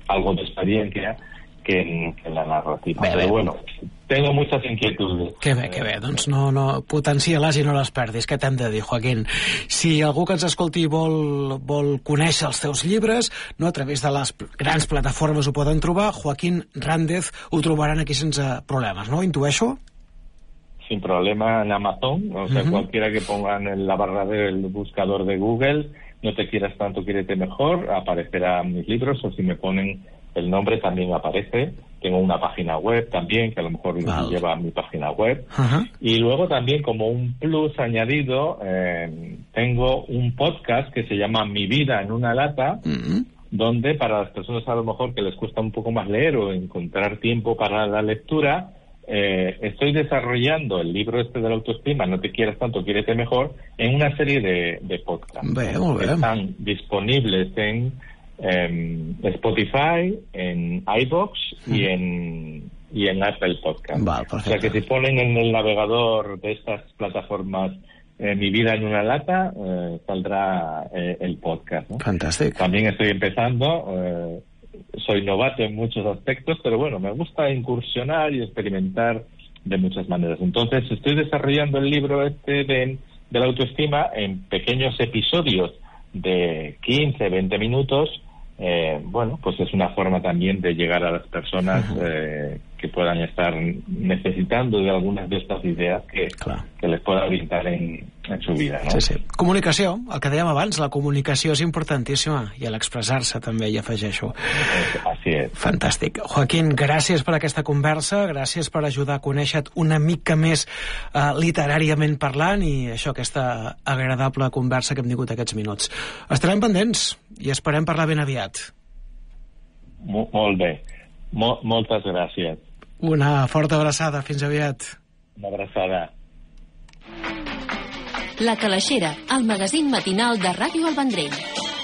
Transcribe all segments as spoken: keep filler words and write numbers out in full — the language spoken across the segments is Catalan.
algo de experiencia que en, que en la narrativa. Bé, Però bé. bueno, tengo muchas inquietudes. Que bé, que bé, doncs no, no potencia-les i no les perdis, què t'hem de dir, Joaquín? Si algú que ens escolti vol, vol conèixer els teus llibres, no a través de les grans plataformes ho poden trobar, Joaquín Ràndez ho trobaran aquí sense problemes, no? Intueixo? Sin problema en Amazon, o sea, uh-huh. cualquiera que pongan en la barra del buscador de Google, no te quieras tanto, quiérete mejor, aparecerán mis libros, o si me ponen el nombre también aparece. Tengo una página web también, que a lo mejor vale. lleva a mi página web. Uh-huh. Y luego también, como un plus añadido, eh, tengo un podcast que se llama Mi vida en una lata, uh-huh. donde para las personas a lo mejor que les cuesta un poco más leer o encontrar tiempo para la lectura, eh, estoy desarrollando el libro este de la autoestima, No te quieras tanto, quiérete mejor, en una serie de, de podcasts. Bé, molt bé. Están disponibles en en Spotify, en iVoox y en y en Apple Podcast. Vale, o sea que si ponen en el navegador de estas plataformas eh, Mi vida en una lata, eh, saldrá eh, el podcast, ¿no? Fantástico. También estoy empezando, eh, soy novato en muchos aspectos, pero bueno, me gusta incursionar y experimentar de muchas maneras. Entonces estoy desarrollando el libro este de, de la autoestima en pequeños episodios de quince, veinte minutos. Eh, bueno, pues es una forma también de llegar a las personas eh, que puedan estar necesitando de algunas de estas ideas que, que les pueda orientar en, en su vida, no? Sí, sí. Comunicació, el que dèiem abans, la comunicació és importantíssima, i l'expressar-se també hi afegeixo. Así es. Fantàstic. Joaquín, gràcies per aquesta conversa, gràcies per ajudar a conèixer una mica més eh, literàriament parlant, i això, aquesta agradable conversa que hem tingut aquests minuts. Estarem pendents i esperem parlar ben aviat. Mo molt bé. Mo moltes gràcies. Una forta abraçada. Fins aviat. Una abraçada. La Calaixera, el magazín matinal de Ràdio El Vendrell.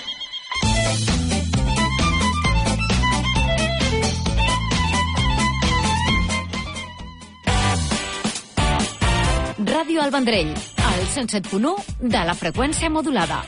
Ràdio El Vendrell, al cent set punt u de la freqüència modulada.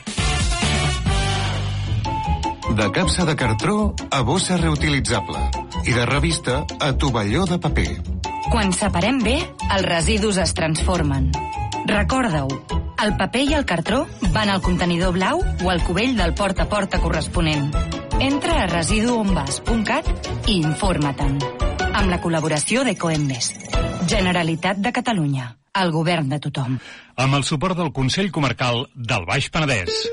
De capsa de cartró a bossa reutilitzable i de revista a tovalló de paper. Quan separem bé, els residus es transformen. Recorda-ho, el paper i el cartró van al contenidor blau o al cubell del porta a porta corresponent. Entra a residuonvas punt cat i informa-te'n. Amb la col·laboració d'Ecoembes. Generalitat de Catalunya. El govern de tothom. Amb el suport del Consell Comarcal del Baix Penedès.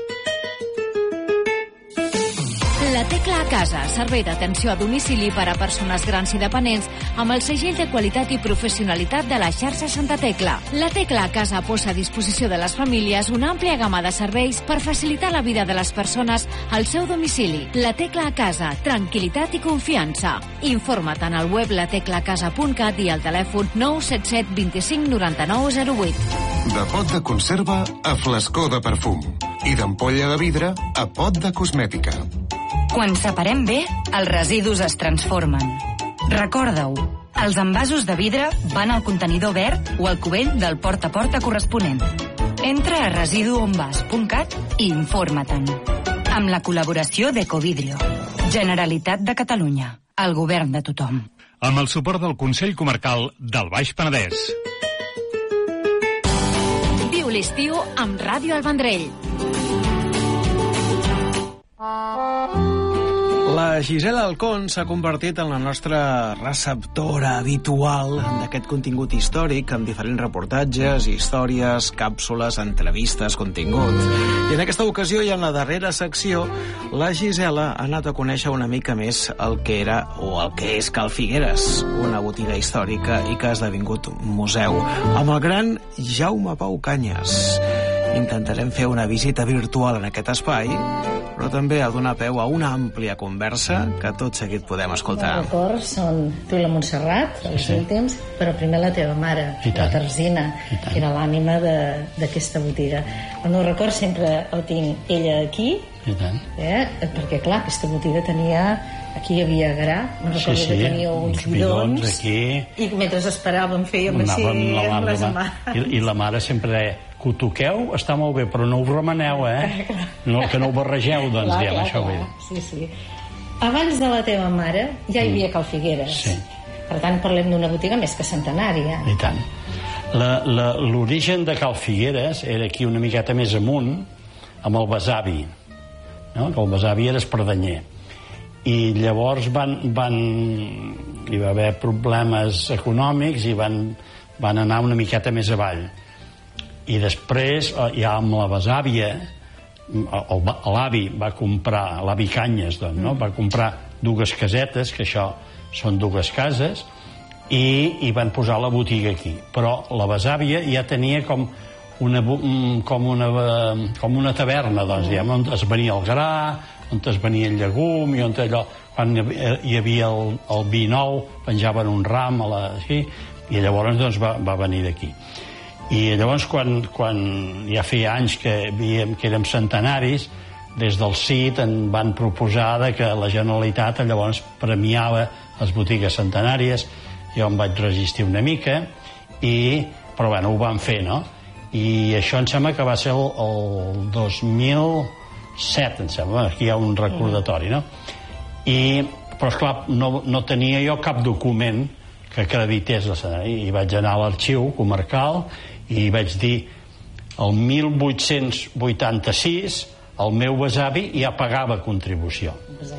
La Tecla a Casa, servei d'atenció a domicili per a persones grans i dependents amb el segell de qualitat i professionalitat de la xarxa Santa Tecla. La Tecla a Casa posa a disposició de les famílies una àmplia gamma de serveis per facilitar la vida de les persones al seu domicili. La Tecla a Casa, tranquil·litat i confiança. Informa't en el web la tecla a casa punt cat i al telèfon nou set set dos cinc nou nou zero vuit. De pot de conserva a flascó de perfum i d'ampolla de vidre a pot de cosmètica. Quan separem bé, els residus es transformen. Recorda-ho, els envasos de vidre van al contenidor verd o al cubell del porta a porta corresponent. Entra a residuonvas punt cat i informa-te'n. Amb la col·laboració d'Ecovidrio. Generalitat de Catalunya. El govern de tothom. Amb el suport del Consell Comarcal del Baix Penedès. Viu l'estiu amb Ràdio El Vendrell. La Gisela Alcón s'ha convertit en la nostra receptora habitual d'aquest contingut històric, amb diferents reportatges, històries, càpsules, entrevistes, contingut. I en aquesta ocasió i en la darrera secció, la Gisela ha anat a conèixer una mica més el que era o el que és Cal Figueres, una botiga històrica i que ha esdevingut museu, amb el gran Jaume Pau Cañas. Intentarem fer una visita virtual en aquest espai, però també ha donat peu a una àmplia conversa que tot seguit podem escoltar. Els records són tu i la Montserrat, els sí, últims, però primer la teva mare, la Tarsina, que era l'ànima d'aquesta botiga. El meu record sempre el tinc ella aquí, eh? perquè clar, aquesta botiga tenia... Aquí hi havia gra, me'n recordo sí, sí, que tenia uns, uns bidons, bidons aquí, i mentre esperàvem fèiem així amb les mans. I, I la mare sempre deia, que ho toqueu està molt bé, però no ho remeneu, eh? No, que no ho barregeu, doncs, clar, diem, clar, això clar. Bé. Sí, sí. abans de la teva mare ja hi havia Cal Figueres. Sí. Per tant, parlem d'una botiga més que centenària. I tant. L'origen de Cal Figueres era aquí una miqueta més amunt, amb el besavi, no? Que el besavi era espardenyer. I llavors van, van, hi va haver problemes econòmics i van, van anar una miqueta més avall. I després, ja amb la besàvia, l'avi va comprar, l'avi Canyes, doncs, no? Va comprar dues casetes, que això són dues cases, i, i van posar la botiga aquí. Però la besàvia ja tenia com una, com una, com una taverna, doncs, diguem, on es venia el gra, on es venia el llegum, i on allò, quan hi havia el, el vi nou, penjaven un ram, a la, així, i llavors doncs, va, va venir d'aquí. I llavors, quan, quan ja feia anys que, havíem, que érem centenaris, des del C I T en van proposar que la Generalitat llavors premiava les botigues centenàries. Jo em vaig resistir una mica, i, però bueno, ho van fer, no? I això em sembla que va ser el, el dos mil set, em sembla, aquí hi ha un recordatori, no? I, però esclar, no, no tenia jo cap document que acredités l'escenari, i vaig anar a l'arxiu comarcal i vaig dir, el mil vuit-cents vuitanta-sis el meu besavi ja pagava contribució.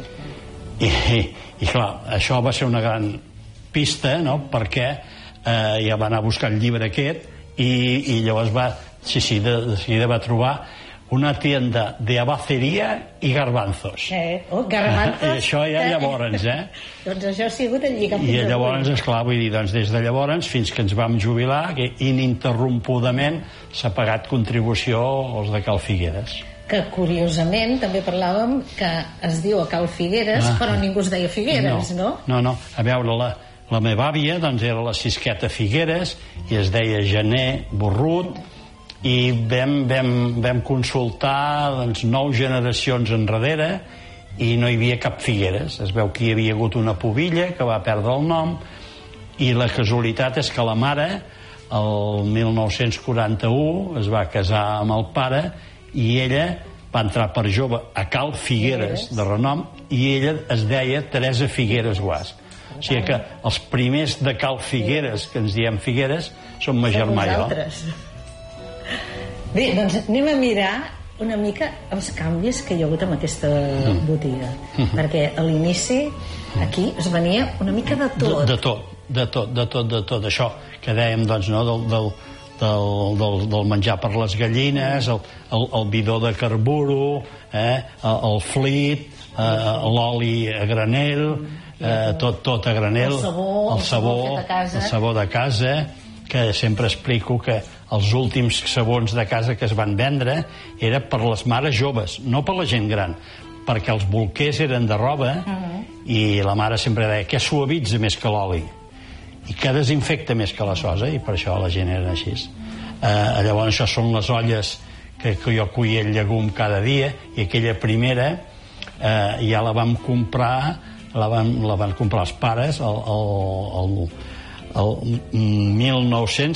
I, i, i clar, això va ser una gran pista, no?, perquè eh, ja va anar a buscar el llibre aquest, i, i llavors va, sí, sí, de, de seguida va trobar una tienda de abaceria i garbanzos. Eh, oh, garbanzos. I això ja llavors, eh? Doncs això ha sigut el lligat. I llavors, esclar, vull dir, doncs des de llavors fins que ens vam jubilar, que ininterrompudament s'ha pagat contribució als de Cal Figueres. Que curiosament també parlàvem que es diu a Cal Figueres, ah, però ningú es deia Figueres, no? No, no, no. A veure, la, la meva àvia doncs era la Cisqueta Figueres i es deia Gener Borrut, i vam, vam, vam consultar doncs, nou generacions enrere i no hi havia cap Figueres. Es veu que hi havia hagut una pubilla que va perdre el nom, i la casualitat és que la mare el mil nou-cents quaranta-u es va casar amb el pare, i ella va entrar per jove a Cal Figueres, de renom, i ella es deia Teresa Figueres Guas. O sigui que els primers de Cal Figueres, que ens diem Figueres, són ma germà i jo. Bé, doncs anem a mirar una mica els canvis que hi ha hagut en aquesta botiga, perquè a l'inici aquí es venia una mica de tot. De, de tot, de tot, de tot, de tot. Això que dèiem, doncs, no, del, del, del, del, del menjar per les gallines, el, el, el bidó de carburo, eh, el, el flit, eh, l'oli a granel, eh, tot, tot a granel, el sabó, el sabó, el sabó de casa, que sempre explico que els últims sabons de casa que es van vendre era per les mares joves, no per la gent gran, perquè els bolquers eren de roba, uh-huh. i la mare sempre deia que suavitza més que l'oli i que desinfecta més que la sosa, i per això la gent era així. Eh, llavors això són les olles que, que jo cuia el llegum cada dia, i aquella primera eh, ja la vam comprar, la van, la van comprar els pares el, el, el el mil nou-cents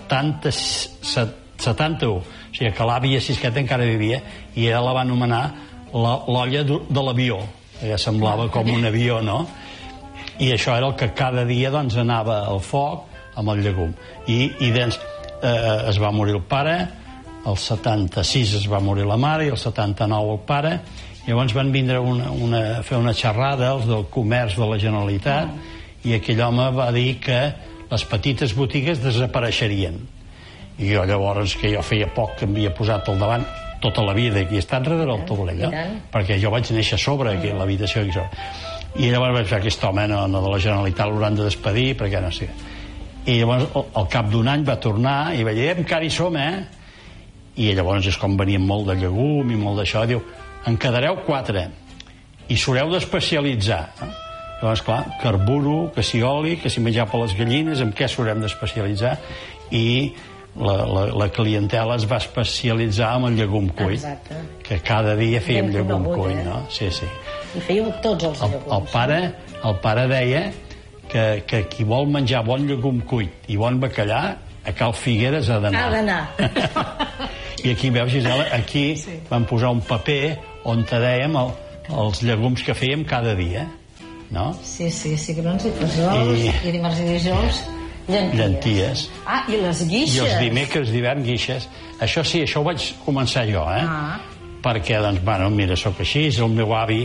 setanta-u, o sigui que l'àvia Cisqueta encara vivia, i ella la va anomenar l'olla de l'avió, que semblava com un avió, no? I això era el que cada dia doncs anava al foc amb el llegum. I, i doncs eh, es va morir el pare, el setanta-sis es va morir la mare i el setanta-nou el pare, i llavors van vindre una, una, a fer una xerrada els del comerç de la Generalitat, i aquell home va dir que les petites botigues desapareixerien. I jo llavors, que jo feia poc que m'havia posat al davant tota la vida, aquí he estat darrere del taulell, no? Perquè jo vaig néixer a sobre, aquí, a l'habitació aquí a sobre. I llavors vaig dir, aquest home no, no, de la Generalitat l'hauran de despedir, perquè no sé. I llavors, al, al cap d'un any va tornar i va dir, encara hi som, eh? I llavors és com venien molt de llegum i molt d'això, diu, en quedareu quatre i s'haureu d'especialitzar, no? Llavors, clar, carburo, que si oli, que si menjar per les gallines, en què s'haurem d'especialitzar? I la, la, la clientela es va especialitzar en el llegum cuit. Exacte. Que cada dia fèiem llegum cuit, no? Sí, sí. I fèieu tots els llegums. El, el, pare, el pare deia que, que qui vol menjar bon llegum cuit i bon bacallà, a Cal Figueres ha d'anar. Ha d'anar. I aquí, veus, Gisela, aquí sí. Vam posar un paper on te dèiem el, els llegums que fèiem cada dia, no? Sí, sí, cigrons i fesols, i, i dimarts i dijous llenties. llenties. Ah, i les guixes. I els dimecres d'hivern guixes. Això sí, això ho vaig començar jo, eh? Ah. Perquè, doncs, bueno, mira, sóc així, el meu avi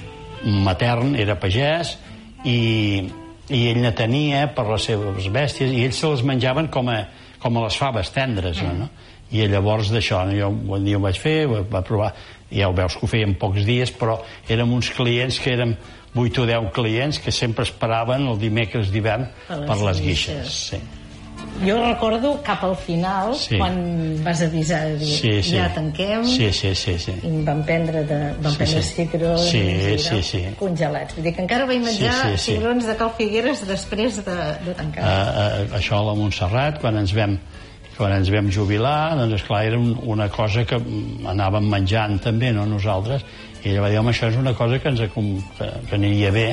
matern era pagès i, i ell ne tenia per les seves bèsties i ells se les menjaven com a, com a les faves tendres, mm. no? I llavors d'això, no? Jo un dia ho vaig fer, ho vaig provar, ja ho veus que ho feien pocs dies, però érem uns clients que érem vuit o deu clients que sempre esperaven el dimecres d'hivern per les guixes. Sí. Jo recordo cap al final, sí. quan vas avisar de dir, sí, sí. ja tanquem, sí, sí, sí, sí. i vam prendre, de, vam sí, prendre sí. cigrons sí, sí, sí. congelats. Vull dir que encara vaig menjar sí, sí, sí. cigrons de Cal Figueres després de, de tancar. Uh, uh, això a la Montserrat, quan ens vam quan ens vam jubilar, doncs esclar, era un, una cosa que anàvem menjant també, no, nosaltres, i ella va dir, home, això és una cosa que ens que, que aniria bé,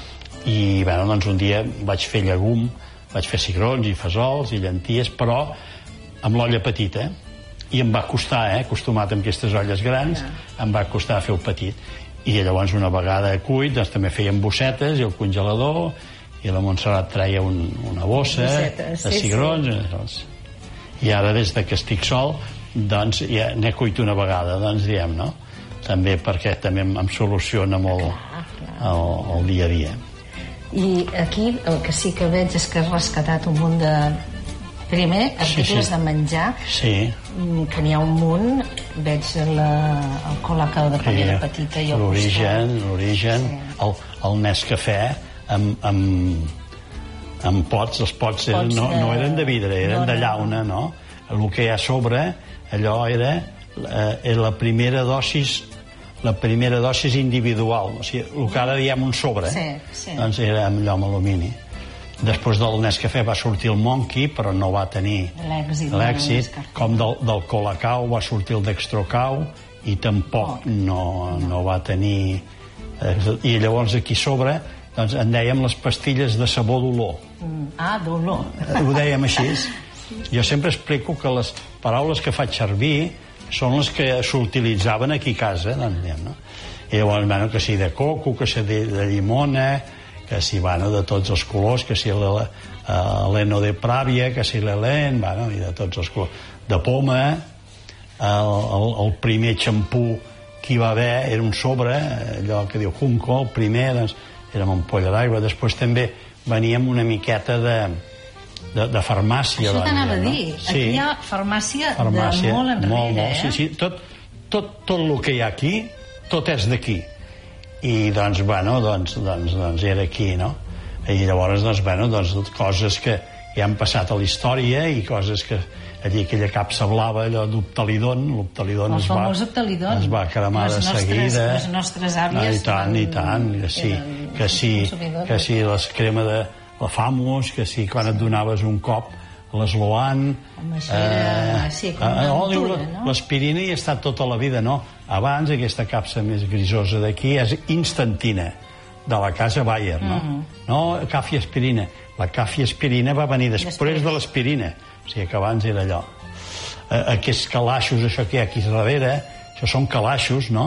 i bueno, doncs un dia vaig fer llegum, vaig fer cigrons i fesols i llenties, però amb l'olla petita, i em va costar, eh, acostumat amb aquestes olles grans, em va costar fer-ho petit, i llavors una vegada cuit, doncs també fèiem bossetes i el congelador, i la Montserrat treia un, una bossa Bossetes, de cigrons, sí, sí. I ara des que estic sol doncs ja n'he cuit una vegada, doncs diem, no? També perquè també em, em soluciona molt clar, clar. El, el dia a dia. I aquí el que sí que veig és que has rescatat un munt de... Primer, articles sí, sí. de menjar, sí. que n'hi ha un munt. Veig la, el colacao de panera sí, petita i el l'origen, l'origen, sí. el, el Nescafè amb... amb amb pots, els pots eren, no, no eren de vidre, eren no, de llauna, no? El que hi ha a sobre, allò era, eh, era la primera dosis la primera dosis individual, o sigui, el que ara diem un sobre, sí, sí. doncs era amb allò amb alumini. Després del Nescafè va sortir el Monkey, però no va tenir l'èxit, com del, del Colacao va sortir el Dextrocau, i tampoc no, no va tenir... Eh, i llavors aquí sobre doncs en dèiem les pastilles de sabó d'olor. Mm. Ah, d'olor. Ho dèiem així. Jo sempre explico que les paraules que faig servir són les que s'utilitzaven aquí a casa, doncs diem, no? I llavors, bueno, que si de coco, que si de, de llimona, que si, bueno, de tots els colors, que si l'Heno de Pràvia, que si l'Helen, bueno, i de tots els colors. De poma, el, el, el primer xampú que hi va haver era un sobre, allò que diu Junco, el primer, doncs, era amb ampolla d'aigua. Després també venia amb una miqueta de, de, de farmàcia. Això t'anava a dir. No? Aquí sí. hi ha farmàcia, farmàcia de molt enrere, molt, molt, eh? Sí, sí. Tot, tot, tot el que hi ha aquí, tot és d'aquí. I doncs, bueno, doncs, doncs, doncs era aquí, no? I llavors, doncs, bueno, doncs, coses que ja han passat a la història i coses que allí aquella capsa blava, allò d'Optalidon, l'Optalidon es, va, es va cremar de seguida. Les nostres àvies... Ah, I tant, i tant, que sí, que sí, que sí, les crema de la Famos, que sí, quan et donaves un cop, l'esloan... Eh, sí, com una altura, no? L'aspirina hi ha estat tota la vida, no? Abans, aquesta capsa més grisosa d'aquí és instantina, de la casa Bayer, no? Mm-hmm. No, cafi aspirina. La cafi aspirina va venir després, després de l'aspirina. O sigui que abans era allò. Eh, aquests calaixos, això que hi ha aquí darrere, això són calaixos, no?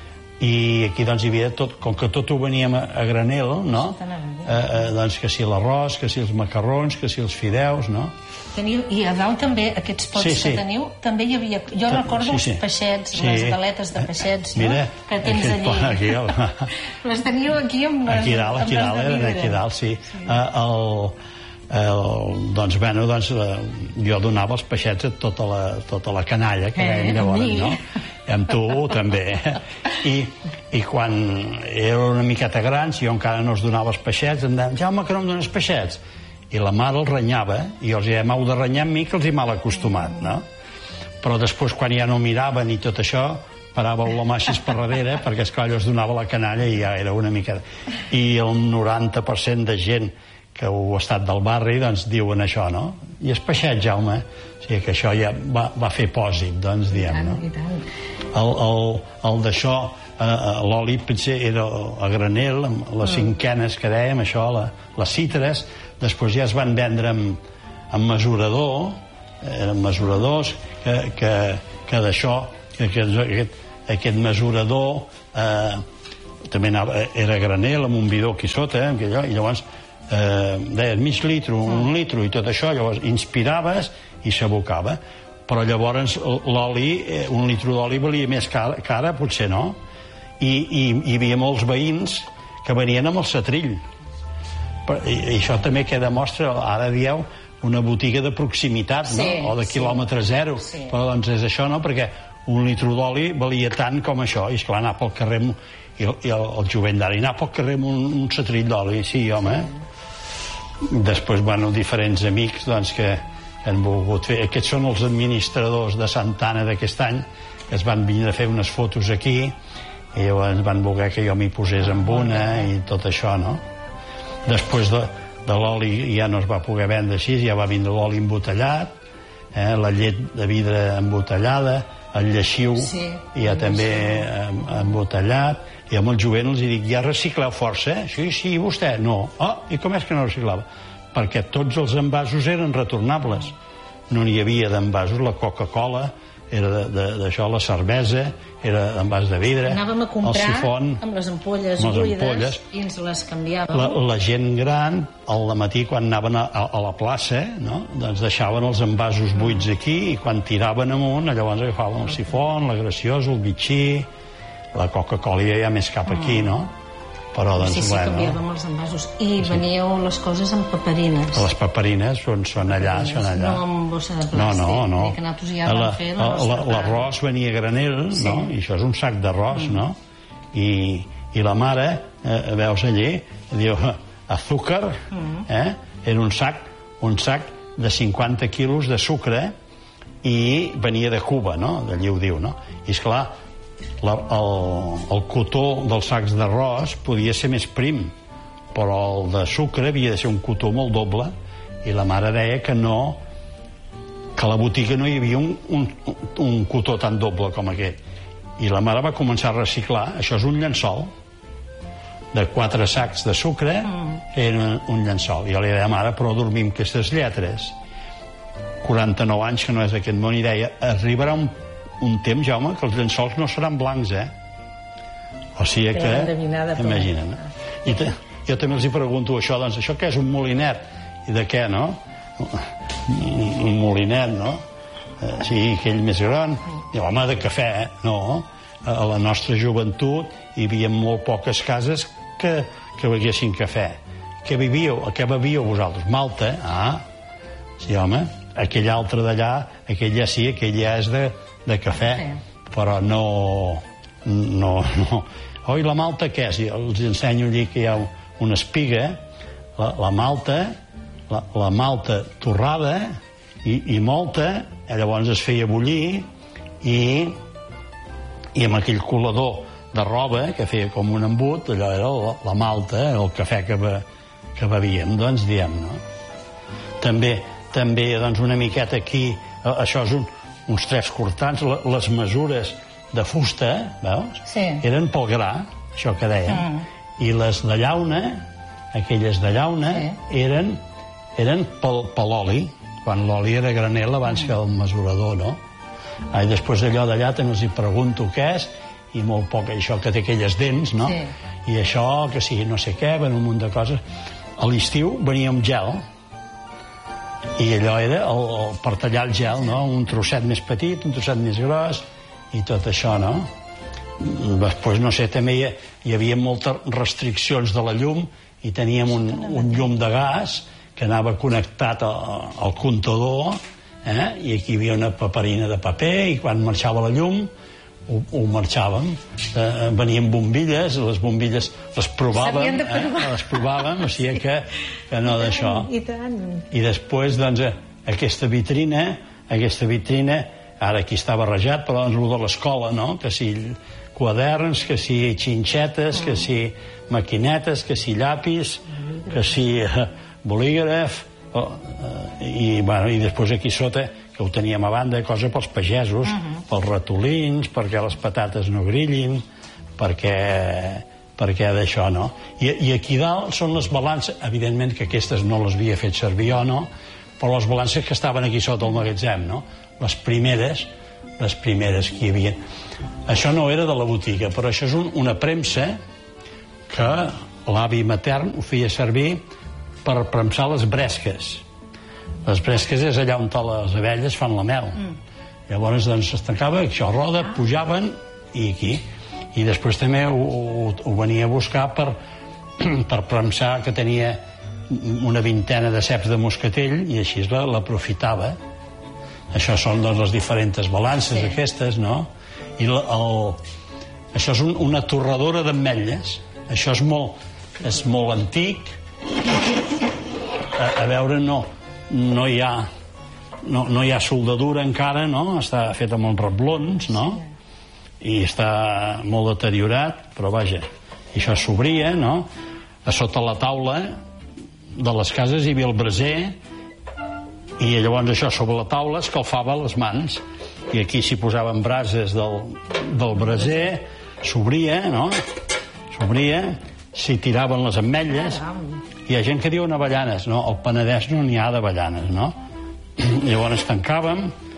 I aquí doncs hi havia tot, com que tot ho veníem a, a granel, no? Eh, eh, doncs que si l'arròs, que si els macarrons, que si els fideus, no? Teniu, I a dalt també, aquests pots sí, sí. que teniu, també hi havia... Jo T recordo sí, sí. els peixets, sí. les galetes de peixets, no? Mira, que tens allí. Aquí, el... les teniu aquí amb les, aquí dalt, aquí dalt, amb aquí dalt, sí. sí. Uh, el... El, doncs, bueno, doncs, jo donava els peixets a tota la, tota la canalla que eh, dèiem llavors, no? I amb tu també. I, I quan era una miqueta gran, si jo encara no els donava els peixets, em deien, Jaume, que no em dones peixets? I la mare els renyava, i els deia, m'heu de renyar amb mi, que els he mal acostumat, no? Però després, quan ja no miraven i tot això, paràveu la mà així per darrere, perquè esclar, els donava la canalla i ja era una miqueta. I el noranta per cent de gent que heu estat del barri, doncs diuen això, no? I és peixet, Jaume. O sigui que això ja va, va fer pòsit, doncs, diem, no? I tant, i tant. El, el, el d'això, eh, l'oli potser era a granel, les cinquenes que dèiem, això, la, les citres, després ja es van vendre amb, amb mesurador, eren mesuradors, que, que, que d'això, que, que aquest, aquest mesurador... Eh, també anava, era granel amb un bidó aquí sota, eh, i llavors eh, deies mig litro, un litro i tot això, llavors inspiraves i s'abocava. Però llavors l'oli, eh, un litro d'oli valia més cara, cara potser no, i, i hi havia molts veïns que venien amb el setrill. I, i això també que demostra, ara dieu, una botiga de proximitat, no? Sí, o de quilòmetre sí. zero, sí. Però doncs és això, no? Perquè un litro d'oli valia tant com això, i esclar, anar pel carrer i, i el, el jovent d'ara, anar pel carrer amb un, un setrill d'oli, sí, home. Sí. Després, bueno, diferents amics, doncs, que, que han volgut fer. Aquests són els administradors de Santa Anna d'aquest any, que es van venir a fer unes fotos aquí, i llavors van voler que jo m'hi posés amb una, i tot això, no? Després de, de l'oli ja no es va poder vendre així, ja va vindre l'oli embotellat, eh, la llet de vidre embotellada, el lleixiu sí, ja també eh, embotellat, i amb el jovent els dic, ja recicleu força, eh? Sí, sí, vostè? No. Ah, i com és que no reciclava? Perquè tots els envasos eren retornables. No n'hi havia d'envasos, la Coca-Cola era d'això, la cervesa era d'envàs de vidre, anàvem a comprar el sifon, amb les ampolles amb les buides ampolles. I ens les canviàvem. La, la gent gran al matí quan anaven a, a la plaça, no? Doncs deixaven els envasos buits aquí i quan tiraven amunt llavors agafaven el sifon, la graciosa, el bitxí, la Coca-Cola ja més cap aquí, no? Però doncs, sí, sí, bueno, canviàvem els envasos i sí. Veníeu les coses amb paperines. Les paperines són, són allà, són allà. No amb bossa de plàstic. No, no, no. Que nosaltres ja vam fer l'arròs venia a granel, sí. No? I això és un sac d'arròs, mm. No? I, i la mare, eh, veus allí, diu, azúcar, mm. eh? Era un sac, un sac de cinquanta quilos de sucre i venia de Cuba, no? D'allí ho diu, no? I esclar, La, el, el cotó dels sacs d'arròs podia ser més prim, però el de sucre havia de ser un cotó molt doble, i la mare deia que no, que a la botiga no hi havia un, un, un cotó tan doble com aquest. I la mare va començar a reciclar. Això és un llençol de quatre sacs de sucre, era un llençol. I jo li deia, mare, però dormim aquestes lletres. quaranta-nou anys que no és d'aquest món, i deia, arribarà un un temps, Jaume, que els llençols no seran blancs, eh? O sigui que... Imagina't, no? I te, jo també els hi pregunto això, doncs, això què és un molinet? I de què, no? Un, un molinet, no? Eh, sí, aquell més gran. I home, de cafè, eh? No. A la nostra joventut hi havia molt poques cases que, que beguessin cafè. Què vivíeu? A què bevíeu vosaltres? Malta? Ah, sí, home. Aquell altre d'allà, aquell ja sí, aquell ja és de... de cafè, sí. Però no, no, no. Oi, la malta què és? Els ensenyo allí que hi ha una espiga, la, la malta, la, la malta torrada i, i molta, llavors es feia bullir i, i amb aquell colador de roba que feia com un embut, allò era la, la malta, el cafè que, be, que bevíem, doncs diem, no? També, també, doncs, una miqueta aquí, això és un uns tres cortants, les mesures de fusta, veus? Sí. Eren pel gra, això que dèiem. Mm. I les de llauna, aquelles de llauna, sí. eren, eren pel, per l'oli, quan l'oli era granel abans mm. que el mesurador, no? Ah, I després allò d'allà també els hi pregunto què és, i molt poc això que té aquelles dents, no? Sí. I això, que sigui no sé què, ven un munt de coses. A l'estiu venia amb gel, i allò era el, el, per tallar el gel, no? Un trosset més petit, un trosset més gros, i tot això, no? Després, no sé, també hi, hi havia moltes restriccions de la llum, i teníem un, un llum de gas que anava connectat al, al comptador, eh? I aquí hi havia una paperina de paper, i quan marxava la llum ho, ho marxàvem, eh, venien bombilles, les bombilles les provàvem, eh, les provàvem, o sigui que, que no d'això. I tant. I després, doncs, aquesta vitrina, aquesta vitrina, ara aquí està barrejat, però doncs, el de l'escola, no?, que si quaderns, que si xinxetes, que si maquinetes, que si llapis, que si eh, bolígraf, oh, eh, i, bueno, i després aquí sota, que ho teníem a banda, cosa pels pagesos, uh -huh. pels ratolins, perquè les patates no grillin, perquè, perquè d'això, no? I, I aquí dalt són les balances, evidentment que aquestes no les havia fet servir jo, no? Però les balances que estaven aquí sota el magatzem, no? Les primeres, les primeres que hi havia. Això no era de la botiga, però això és un, una premsa que l'avi matern ho feia servir per premsar les bresques. Les bresques és allà on les abelles fan la mel. Mm. Llavors doncs, es tancava, això roda, ah. pujaven i aquí. I després també ho, ho, ho venia a buscar per, per premsar, que tenia una vintena de ceps de moscatell, i així l'aprofitava. Això són doncs, les diferents balances, sí. aquestes, no? I el, el, això és un, una torradora d'ametlles. Això és molt, és molt antic. A, a veure, no, no hi ha no, no hi ha soldadura encara, no? Està fet amb uns reblons, no? I està molt deteriorat, però vaja, i això s'obria, no? A sota la taula de les cases hi havia el braser, i llavors això sobre la taula escalfava les mans, i aquí s'hi posaven brases del, del braser, s'obria, no? S'obria, s'hi tiraven les ametlles. Hi ha gent que diuen avellanes, no? Al Penedès no n'hi ha d'avellanes, no? Llavors tancàvem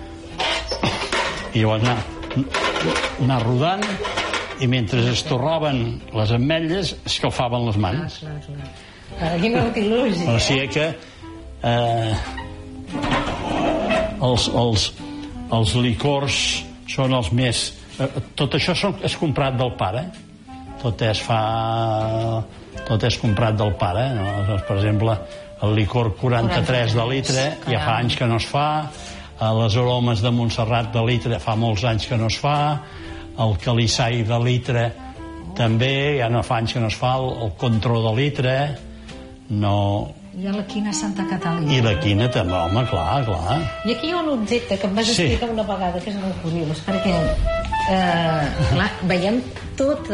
i llavors anar, anar rodant, i mentre es torraven les ametlles escalfaven les mans. Clar, clar, clar. Quin artilugi, o sigui que eh, els, els, els licors són els més... Eh, tot això són, és comprat del pare. Tot és fa... tot és comprat del pare, no? Doncs, per exemple, el licor quaranta-tres de litre ja fa anys que no es fa, les aromes de Montserrat de litre fa molts anys que no es fa, el calissai de litre també ja no fa anys que no es fa, el, el contró de litre no... I a la quina Santa Catalina. I la quina també, home, clar, clar. I aquí hi ha un objecte que em vas sí. explicar una vegada, que és molt curiós, perquè eh, clar, veiem tots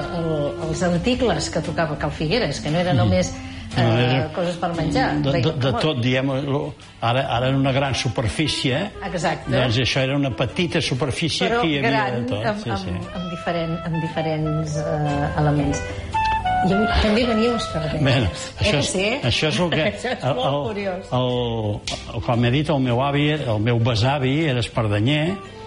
els articles que tocava Cal Figueres, que no era només eh, no era, coses per menjar. De, de, de tot, diem, ara, ara en una gran superfície, exacte. Doncs això era una petita superfície però que hi havia gran, de tot. Amb, sí, sí. amb, amb, diferent, amb diferents uh, elements. I avui també venia uns perdents. Bueno, això, és, sí? això és el que... Això és molt el, curiós. El, el, com he dit, el meu avi, el meu besavi era espardenyer,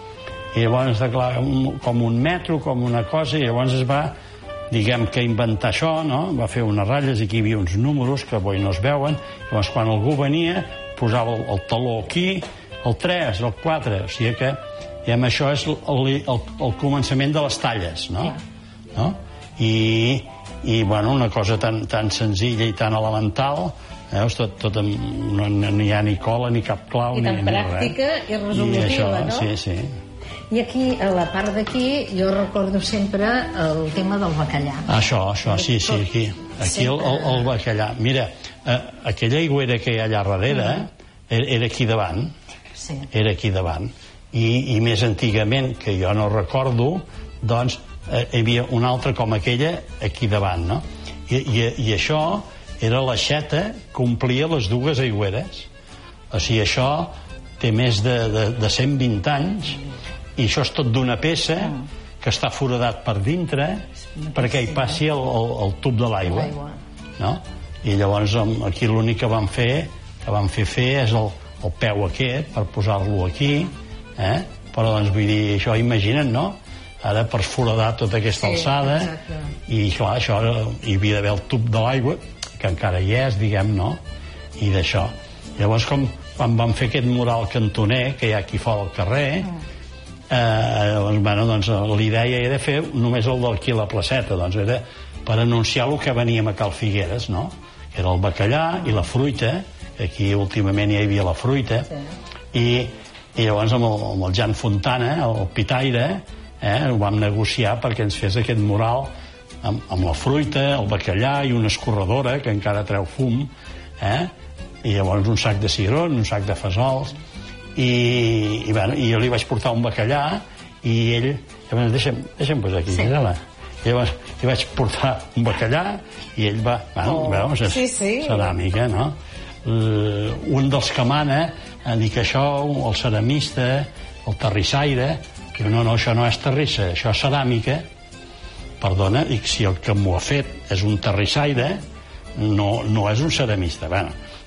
i llavors clar, un, com un metro, com una cosa, i llavors es va, diguem que inventar això, no? Va fer unes ratlles, i aquí hi havia uns números que avui no es veuen, llavors quan algú venia posava el, el taló aquí, el tres, el quatre, o sigui que diguem, això és el, el, el, el començament de les talles, no? no? I, i bueno, una cosa tan, tan senzilla i tan elemental, veus, tot, tot amb, no, no hi ha ni cola ni cap clau i ni, tan ni pràctica res. i resolutiva, I això, no? sí, sí. I aquí, a la part d'aquí, jo recordo sempre el tema del bacallà. Això, això, sí, sí, aquí. Aquí el, el, el bacallà. Mira, eh, aquella aigüera que hi ha allà darrere uh-huh. era, era aquí davant. Sí. Era aquí davant. I, I més antigament, que jo no recordo, doncs eh, hi havia una altra com aquella aquí davant, no? I, i, i això era l'aixeta que omplia les dues aigüeres. O sigui, això té més de, de, de cent vint anys, i això és tot d'una peça que està foradat per dintre perquè hi passi el, el, el tub de l'aigua, no? I llavors aquí l'únic que vam fer que vam fer fer és el, el peu aquest per posar-lo aquí, eh? Però doncs vull dir, això imagina't, no? Ara per foradar tota aquesta sí, alçada exacte. I clar, això hi havia d'haver el tub de l'aigua que encara hi és, diguem, no? I d'això, llavors com quan vam fer aquest mural cantoner que hi ha aquí fora al carrer mm. Eh, doncs, bueno, doncs l'idea era fer només el d'aquí a la placeta, doncs era per anunciar el que veníem a Cal Figueres, no? Que era el bacallà i la fruita, que aquí últimament hi havia la fruita, sí. i, i llavors amb el, amb el Jan Fontana, el pitaire, eh, ho vam negociar perquè ens fes aquest mural amb, amb la fruita, el bacallà i una escorredora que encara treu fum, eh? I llavors un sac de cigrons, un sac de fesols, i, i, bueno, i jo li vaig portar un bacallà i ell, llavors, deixa'm, deixa'm posar aquí, sí. I llavors li vaig portar un bacallà i ell va, bueno, oh, veus, és sí, sí. ceràmica, no? Uh, un dels que mana a dir que això, el ceramista, el terrissaire, diu, no, no, això no és terrissa, això és ceràmica. Perdona, dic, si el que m'ho ha fet és un terrissaire, no, no és un ceramista. Bueno,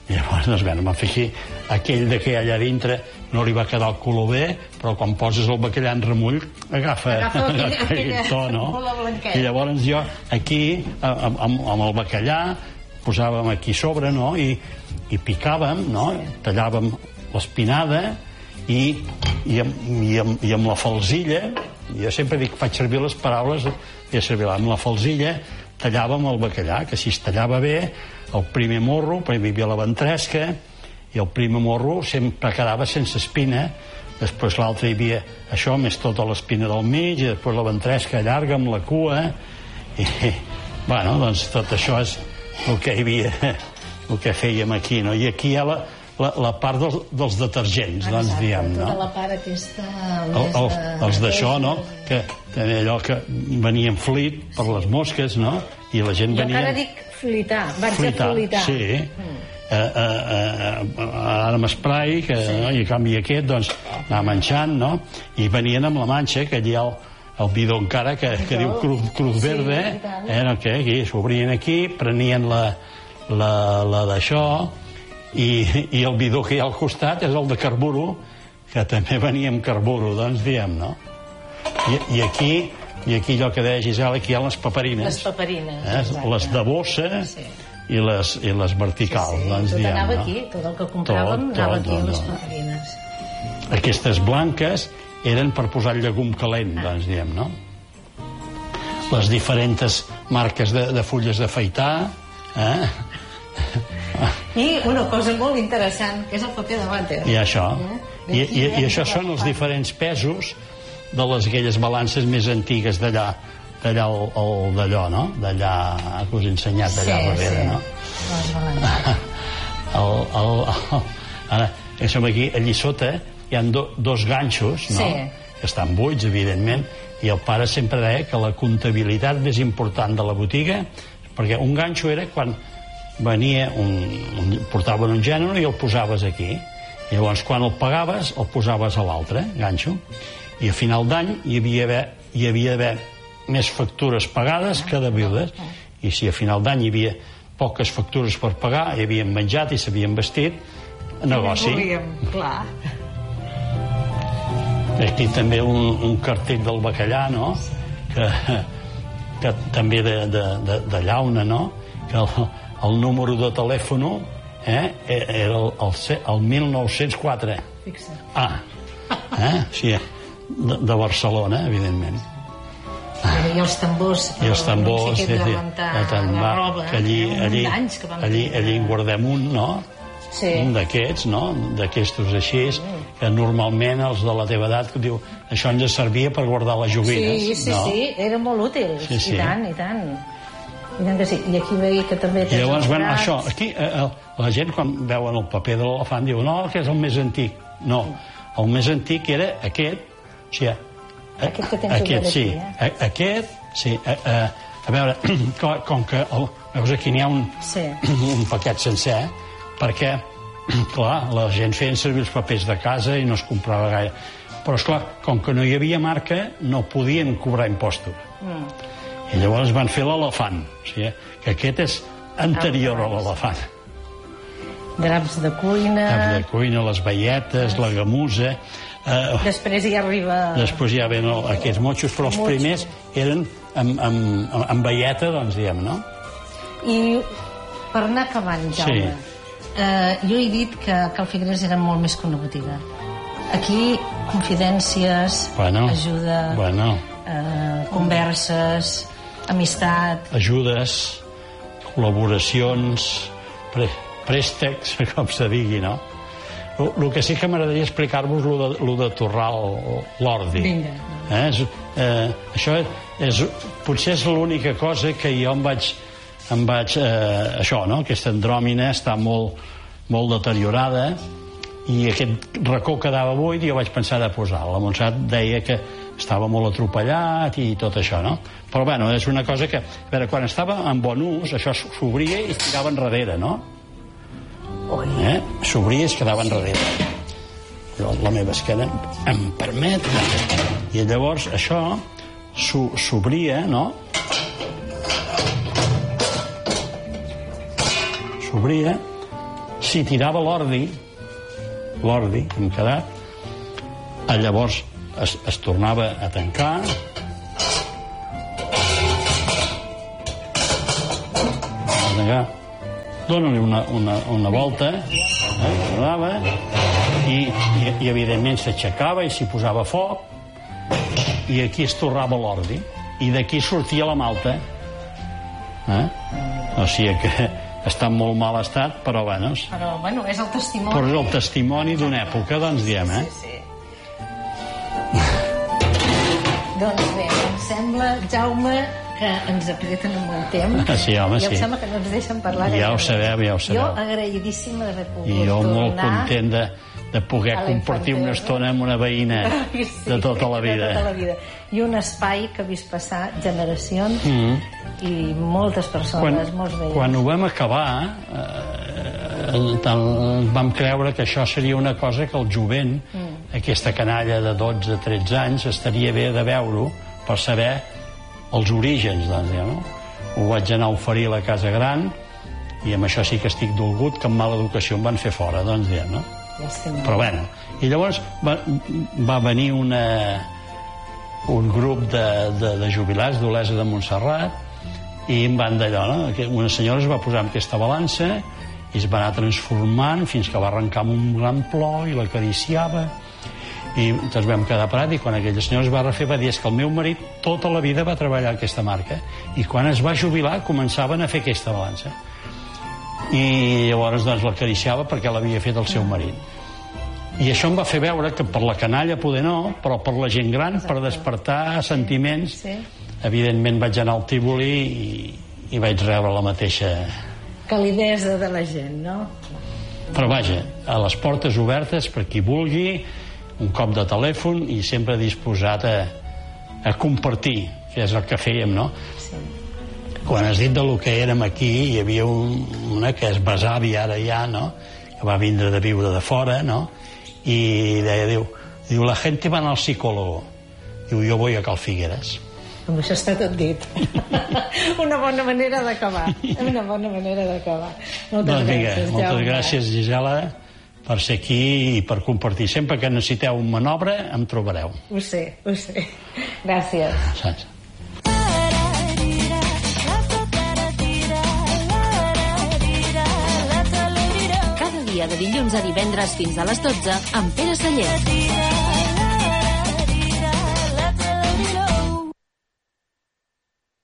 I llavors, doncs, bueno, me'n fiqui, aquell de que allà dintre no li va quedar el color bé, però quan poses el bacallà en remull agafa, agafa aquella, aquell to, no? I llavors jo aquí, amb, amb, amb el bacallà, posàvem aquí sobre, no? I, i picàvem, no? Tallàvem l'espinada i, i, amb, i, amb, i amb la falzilla, jo sempre dic, faig servir les paraules, i servir amb la falzilla tallàvem el bacallà, que si es tallava bé, el primer morro, primer hi havia la ventresca, i el primer morro sempre quedava sense espina, després l'altre hi havia això, més tota l'espina del mig, i després la ventresca llarga amb la cua, i, bueno, doncs tot això és el que hi havia, el que fèiem aquí, no? I aquí hi ha la, la, la part dels, dels detergents, doncs, diem, no? Tota la part aquesta... El, el, els d'això, no? Que també allò que venien flit per les mosques, no? I la gent venia... Jo encara dic flitar, vaig flitar, a flitar. Sí. Mm. Uh, uh, uh, ara amb spray, que, sí. No? I a canvi aquest, doncs, anar manxant, no? I venien amb la manxa, que allà el, el bidó encara, que, que diu cruz, cruz verde, sí, eh, no, que aquí, s'obrien aquí, prenien la, la, la d'això, i, i el bidó que hi ha al costat és el de carburo, que també venia amb carburo, doncs, diem, no? I, i aquí, i aquí allò que deia Gisela, aquí hi ha les paperines. Les paperines, eh? Les de bossa, sí. I les, i les verticals, sí, sí. Doncs, tot diem, anava no? Aquí, tot el que compràvem tot, anava tot, aquí a les paperines. Aquestes blanques eren per posar el llegum calent, ah. Doncs diem, no? Les diferents marques de, de fulles d'afaitar, eh? I una cosa molt interessant, que és el paper de vàter. I això. Eh? I, i, I això són els diferents pesos de les aquelles balances més antigues d'allà, d'allà el, el d'allò, no? D'allà que us he ensenyat d'allà sí, darrere, sí. No? el, el, el, ara, que som aquí, allí sota hi ha do, dos ganxos, no? Sí. Que estan buits, evidentment, i el pare sempre deia que la comptabilitat més important de la botiga, perquè un ganxo era quan venia un, un portaven un gènere i el posaves aquí, i llavors quan el pagaves el posaves a l'altre ganxo, i a final d'any hi havia d'haver hi havia d'haver més factures pagades que de viudes, i si a final d'any hi havia poques factures per pagar, hi havien menjat i s'havien vestit, negoci. Volíem, clar. Aquí també un, un cartell del bacallà, no? Que, que també de, de, de, de llauna, no? Que el, el número de telèfon eh, era el, el, el mil nou-cents quatre. Fixa. Ah, eh? Sí, de, de Barcelona, evidentment. I els tambors, I els tambors, no sé què de rentar la roba, que allí, allí, allí, allí en guardem un, no? Sí. Un d'aquests, no? D'aquests així, que normalment els de la teva edat diu, això ens servia per guardar les joguines. Sí, sí, no? Sí, eren molt útils, sí, sí. I tant, i tant. I tant que sí. I aquí veia que també tens I llavors, bueno, això, aquí, eh, la gent quan veuen el paper de l'elefant diu, no, que és el més antic. No, el més antic era aquest, o sigui, aquest que tens aquest, sí, aquí, eh? aquest, sí, a, a, a veure, com, com que el, veus aquí n'hi ha un, sí. un paquet sencer, perquè, clar, la gent feien servir els papers de casa i no es comprava gaire, però esclar, com que no hi havia marca no podien cobrar impostos, mm. i llavors van fer l'elefant, o sigui, que aquest és anterior a l'elefant. Draps de cuina, draps de cuina, les baietes, la gamusa. Uh, després hi arriba... Després ja ven el, aquests motxos, però els primers eren amb, amb, amb baieta, doncs, diem, no? I per anar acabant, Jaume, sí. eh, jo he dit que Cal Figueres era molt més que una botiga. Aquí, confidències, bueno, ajuda, bueno. Eh, converses, amistat... Ajudes, col·laboracions, pre préstecs, com se digui, no? El que sí que m'agradaria explicar-vos lo de, lo de torrar l'ordi. Vinga. Eh? És, eh, això és, potser és l'única cosa que jo em vaig, em vaig eh, això, no? Aquesta andròmina està molt, molt deteriorada i aquest racó quedava buit i jo vaig pensar de posar. La Montserrat deia que estava molt atropellat i tot això, no? Però bueno, és una cosa que, a veure, quan estava en bon ús, això s'obria i es tirava enrere, no? Eh? S'obria i es quedava enrere. La meva esquena em permet, i llavors això s'obria, no? S'obria, si tirava l'ordi, l'ordi, hem quedat, llavors es, es tornava a tancar, a tancar, dóna-li una, una, una volta, eh, tornava, i, i, i evidentment s'aixecava i s'hi posava foc, i aquí es torrava l'ordi, i d'aquí sortia la malta. Eh? O sigui que està en molt mal estat, però bueno... Però, bueno, és el testimoni. Però és el testimoni d'una època, doncs diem, eh? Sí, sí. Doncs bé, em sembla, Jaume, que ens apreten amb el temps. Sí, home, i em sí. sembla que no ens deixen parlar. Ja ho sabeu, ja ho sabeu. Jo agraïdíssima d'haver pogut I jo tornar. molt content de, de poder compartir una estona amb una veïna sí, de tota la vida. De tota la vida. I un espai que ha vist passar generacions mm. i moltes persones, quan, molts veïns. Quan ho vam acabar, eh, vam creure que això seria una cosa que el jovent, mm. aquesta canalla de dotze tretze anys, estaria bé de veure-ho per saber els orígens, doncs, ja, no? Ho vaig anar a oferir a la Casa Gran i amb això sí que estic dolgut, que amb mala educació em van fer fora, doncs, ja, no? Però bueno, i llavors va, va venir una, un grup de, de, de jubilats d'Olesa de Montserrat i em van d'allò, no? Una senyora es va posar en aquesta balança i es va anar transformant fins que va arrencar amb un gran plor i l'acariciava i ens vam quedar parat i quan aquella senyora es va refer va dir és que el meu marit tota la vida va treballar a aquesta marca i quan es va jubilar començaven a fer aquesta balança i llavors doncs l'acariciava perquè l'havia fet el seu marit i això em va fer veure que per la canalla poder no, però per la gent gran, per despertar sentiments, sí. Evidentment vaig anar al Tívoli i, i vaig rebre la mateixa calidesa de la gent, no? Però vaja, a les portes obertes per qui vulgui, un cop de telèfon i sempre disposat a, a compartir, que és el que fèiem, no? Sí. Quan has dit de lo que érem aquí, hi havia un, una que és besavi ara ja, no? Que va vindre de viure de fora, no? I deia, diu, diu la gent va al psicòlogo. Diu, jo voy a Cal Figueres. Amb això està tot dit. Una bona manera d'acabar. Una bona manera d'acabar. Moltes doncs, vinga, gràcies, moltes Jaume. gràcies, Gisela, per ser aquí i per compartir. Sempre que necessiteu un manobre, em trobareu. Ho sé, ho sé. Gràcies. Saps? Cada dia de dilluns a divendres fins a les dotze amb Pere Sallés.